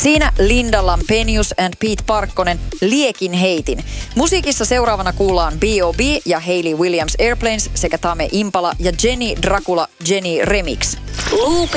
Siinä Linda Lampenius and Pete Parkkonen Liekin heitin. Musiikissa seuraavana kuullaan B.O.B. ja Hayley Williams Airplanes sekä Tame Impala ja Jenny Dracula Jenny Remix.